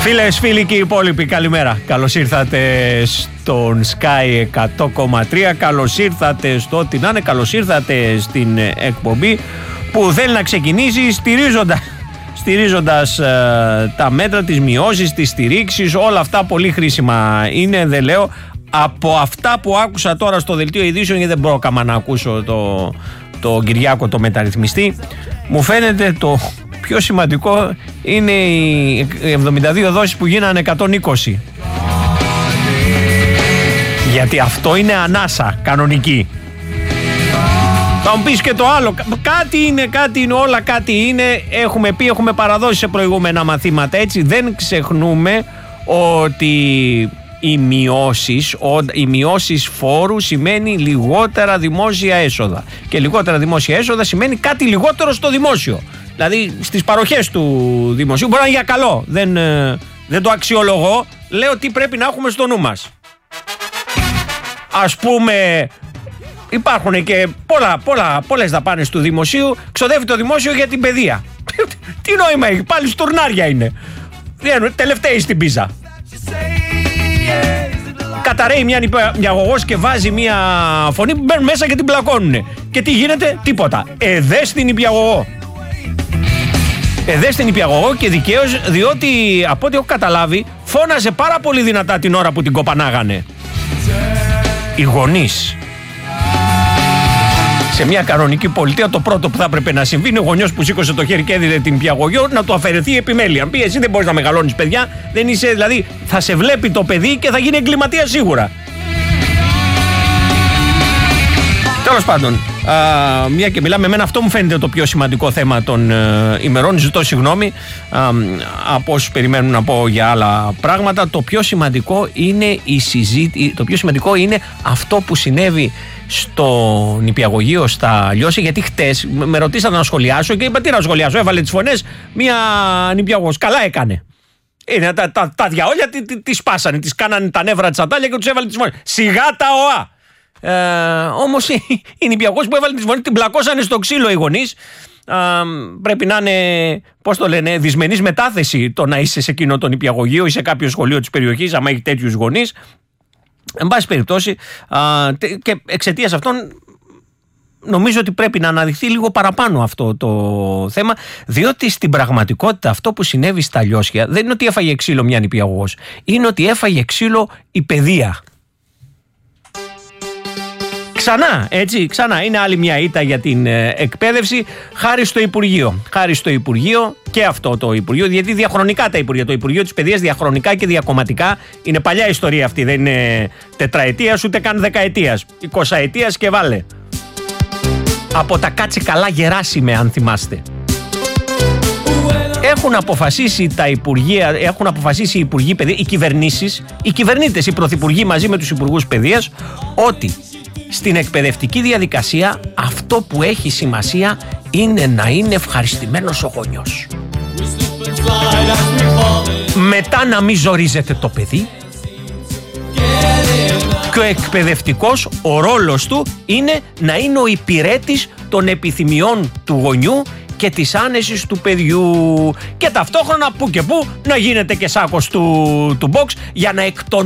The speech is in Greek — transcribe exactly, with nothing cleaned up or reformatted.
Φίλες, φίλοι και οι υπόλοιποι, καλημέρα. Καλώς ήρθατε στον Sky εκατό κόμμα τρία. Καλώς ήρθατε στο ό,τι να είναι. Καλώς ήρθατε στην εκπομπή που θέλει να ξεκινήσει στηρίζοντας, στηρίζοντας ε, τα μέτρα, τις μειώσεις, τις στηρίξεις. Όλα αυτά πολύ χρήσιμα είναι, δεν λέω. Από αυτά που άκουσα τώρα στο δελτίο ειδήσεων, γιατί δεν πρόκαμα να ακούσω το, το Κυριάκο το μεταρρυθμιστή, μου φαίνεται το πιο σημαντικό είναι οι εβδομήντα δύο δόσεις που γίνανε εκατόν είκοσι. Γιατί αυτό είναι ανάσα κανονική. Θα μου πεις και το άλλο. Κάτι είναι, κάτι είναι, όλα κάτι είναι. Έχουμε πει, έχουμε παραδώσει σε προηγούμενα μαθήματα, έτσι. Δεν ξεχνούμε ότι οι μειώσεις, οι μειώσεις φόρου σημαίνει λιγότερα δημόσια έσοδα. Και λιγότερα δημόσια έσοδα σημαίνει κάτι λιγότερο στο δημόσιο. Δηλαδή στις παροχές του δημοσίου μπορεί να είναι για καλό. Δεν, δεν το αξιολογώ. Λέω τι πρέπει να έχουμε στο νου μας. Ας πούμε, υπάρχουν και πολλά, πολλά, πολλές δαπάνες του δημοσίου. Ξοδεύει το δημόσιο για την παιδεία. Τι νόημα έχει, πάλι στουρνάρια είναι. Τελευταίοι στην πίζα. Καταραίει μια νηπιαγωγός και βάζει μια φωνή που μπαίνουν μέσα και την πλακώνουνε. Και τι γίνεται, τίποτα. Εδές την νηπιαγωγό. Εδές την νηπιαγωγό και δικαίως, διότι από ό,τι έχω καταλάβει φώναζε πάρα πολύ δυνατά την ώρα που την κοπανάγανε. Οι γονείς. Σε μια κανονική πολιτεία το πρώτο που θα έπρεπε να συμβεί είναι ο γονιός που σήκωσε το χέρι και έδινε την νηπιαγωγό να του αφαιρεθεί η επιμέλεια. Αν πει εσύ δεν μπορείς να μεγαλώνεις παιδιά, δεν είσαι, δηλαδή θα σε βλέπει το παιδί και θα γίνει εγκληματία σίγουρα. Τέλος πάντων, α, μια και μιλάμε, εμένα αυτό μου φαίνεται το πιο σημαντικό θέμα των ε, ημερών. Ζητώ συγγνώμη α, από όσους περιμένουν να πω για άλλα πράγματα. Το πιο σημαντικό είναι η συζήτηση, το πιο σημαντικό είναι αυτό που συνέβη στο νηπιαγωγείο στα Λιώσια. Γιατί χτες με ρωτήσατε να σχολιάσω και είπα τι να σχολιάσω. Έβαλε τις φωνές μια νηπιαγωγός. Καλά έκανε. Είναι, τα, τα, τα διαόλια τις τη, τη σπάσανε, τις κάνανε τα νεύρα της ατάλια και τους έβαλε τις φωνές. Σιγά τα οά! Ε, όμως η, η νηπιαγωγός που έβαλε τη φωνή την πλακώσανε στο ξύλο οι γονείς. Ε, πρέπει να είναι, πώς το λένε, δυσμενής μετάθεση το να είσαι σε εκείνο το νηπιαγωγείο ή σε κάποιο σχολείο της περιοχής, άμα έχει τέτοιους γονείς. Εν πάση περιπτώσει, α, και εξαιτίας αυτών νομίζω ότι πρέπει να αναδειχθεί λίγο παραπάνω αυτό το θέμα, διότι στην πραγματικότητα αυτό που συνέβη στα Λιώσια δεν είναι ότι έφαγε ξύλο μια νηπιαγωγός, είναι ότι έφαγε ξύλο η παιδεία. Ξανά, έτσι, ξανά. Είναι άλλη μια ήττα για την ε, εκπαίδευση, χάρη στο Υπουργείο. Χάρη στο Υπουργείο και αυτό το Υπουργείο, γιατί διαχρονικά τα Υπουργεία. Το Υπουργείο της Παιδείας διαχρονικά και διακομματικά είναι παλιά ιστορία αυτή. Δεν είναι τετραετίας ούτε καν δεκαετίας. εικοσαετίας και βάλε. Από τα κάτσε καλά Γεράσιμε, αν θυμάστε. Έχουν αποφασίσει τα Υπουργεία, έχουν αποφασίσει οι Υπουργοί Παιδείας, οι κυβερνήσεις, οι κυβερνήτες, οι πρωθυπουργοί μαζί με τους Υπουργούς Παιδείας, ότι στην εκπαιδευτική διαδικασία αυτό που έχει σημασία είναι να είναι ευχαριστημένος ο γονιός. Μετά να μην ζορίζεται το παιδί και ο εκπαιδευτικός, ο ρόλος του είναι να είναι ο υπηρέτης των επιθυμιών του γονιού και της άνεσης του παιδιού και ταυτόχρονα που και που να γίνεται και σάκος του, του box για να εκτονώσει